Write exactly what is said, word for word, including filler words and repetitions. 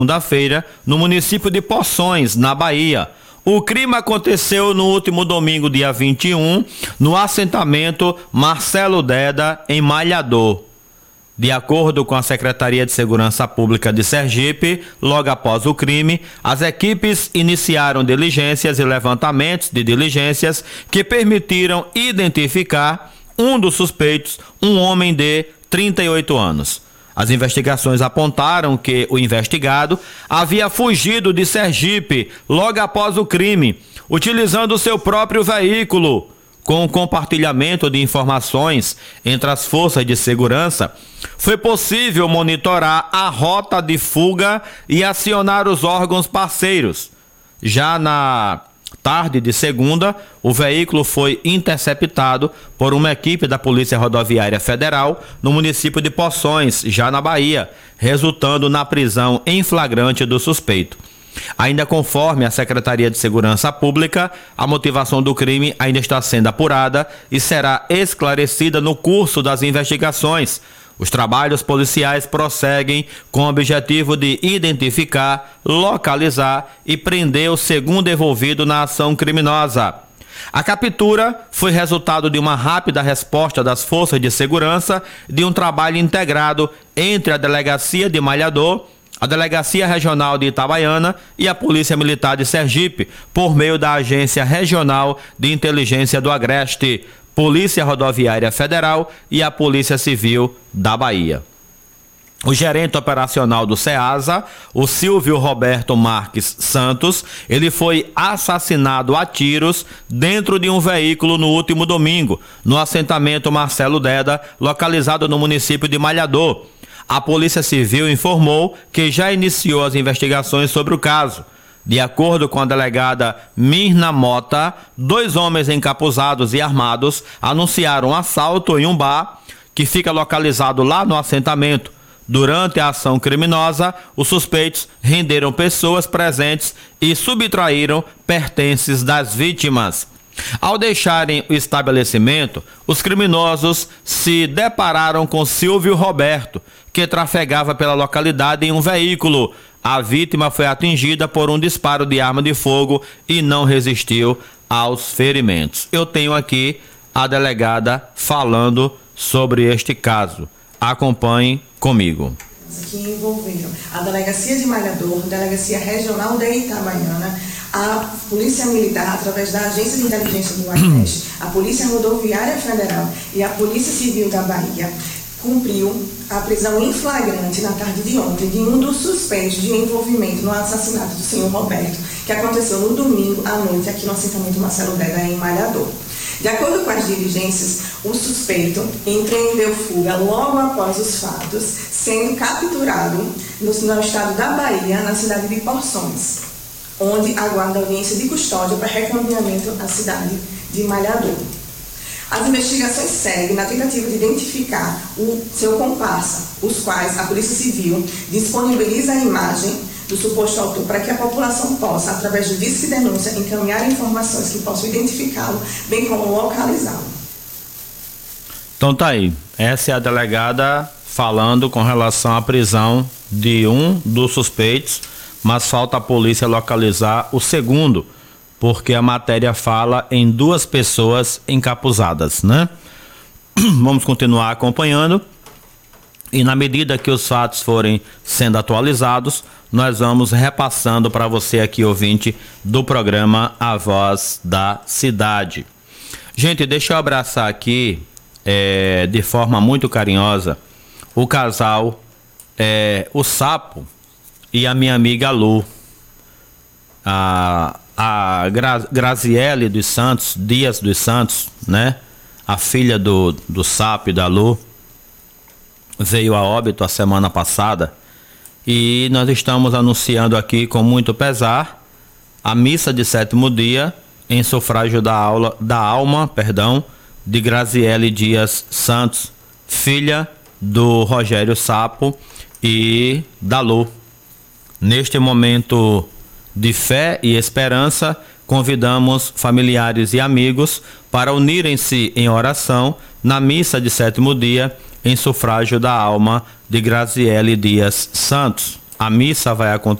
segunda-feira, no município de Poções, na Bahia. O crime aconteceu no último domingo, dia vinte e um, no assentamento Marcelo Deda, em Malhador. De acordo com a Secretaria de Segurança Pública de Sergipe, logo após o crime, as equipes iniciaram diligências e levantamentos de diligências que permitiram identificar um dos suspeitos, um homem de trinta e oito anos. As investigações apontaram que o investigado havia fugido de Sergipe logo após o crime, utilizando seu próprio veículo. Com o compartilhamento de informações entre as forças de segurança, foi possível monitorar a rota de fuga e acionar os órgãos parceiros. Já na tarde de segunda, o veículo foi interceptado por uma equipe da Polícia Rodoviária Federal no município de Poções, já na Bahia, resultando na prisão em flagrante do suspeito. Ainda conforme a Secretaria de Segurança Pública, a motivação do crime ainda está sendo apurada e será esclarecida no curso das investigações. Os trabalhos policiais prosseguem com o objetivo de identificar, localizar e prender o segundo envolvido na ação criminosa. A captura foi resultado de uma rápida resposta das forças de segurança, de um trabalho integrado entre a Delegacia de Malhador, a Delegacia Regional de Itabaiana e a Polícia Militar de Sergipe, por meio da Agência Regional de Inteligência do Agreste, Polícia Rodoviária Federal e a Polícia Civil da Bahia. O gerente operacional do SEASA, o Silvio Roberto Marques Santos, ele foi assassinado a tiros dentro de um veículo no último domingo, no assentamento Marcelo Deda, localizado no município de Malhador. A Polícia Civil informou que já iniciou as investigações sobre o caso. De acordo com a delegada Mirna Mota, dois homens encapuzados e armados anunciaram um assalto em um bar que fica localizado lá no assentamento. Durante a ação criminosa, os suspeitos renderam pessoas presentes e subtraíram pertences das vítimas. Ao deixarem o estabelecimento, os criminosos se depararam com Silvio Roberto, que trafegava pela localidade em um veículo. A vítima foi atingida por um disparo de arma de fogo e não resistiu aos ferimentos. Eu tenho aqui a delegada falando sobre este caso. Acompanhe comigo. Que envolveram a Delegacia de Malhador, Delegacia Regional de Itabaiana, a Polícia Militar, através da Agência de Inteligência do Agreste, a Polícia Rodoviária Federal e a Polícia Civil da Bahia, cumpriu a prisão em flagrante na tarde de ontem de um dos suspeitos de envolvimento no assassinato do senhor Roberto, que aconteceu no domingo à noite aqui no assentamento Marcelo Deda, em Malhador. De acordo com as diligências, o suspeito empreendeu fuga logo após os fatos, sendo capturado no, no estado da Bahia, na cidade de Poções, onde aguarda audiência de custódia para recaminhamento à cidade de Malhador. As investigações seguem na tentativa de identificar o seu comparsa, os quais a Polícia Civil disponibiliza a imagem do suposto autor para que a população possa, através do disque denúncia, encaminhar informações que possam identificá-lo, bem como localizá-lo. Então tá aí, essa é a delegada falando com relação à prisão de um dos suspeitos, mas falta a polícia localizar o segundo, porque a matéria fala em duas pessoas encapuzadas, né? Vamos continuar acompanhando e na medida que os fatos forem sendo atualizados, nós vamos repassando para você aqui, ouvinte do programa A Voz da Cidade. Gente, deixa eu abraçar aqui é, de forma muito carinhosa o casal, é, o Sapo e a minha amiga Lu. A, a Gra, Graziele dos Santos, Dias dos Santos, né? A filha do, do Sapo e da Lu, veio a óbito a semana passada. E nós estamos anunciando aqui com muito pesar a missa de sétimo dia em sufrágio da, aula, da alma perdão, de Graziele Dias Santos, filha do Rogério Sapo e da Lu. Neste momento de fé e esperança, convidamos familiares e amigos para unirem-se em oração na missa de sétimo dia em sufrágio da alma de Graziele Dias Santos. A missa vai acontecer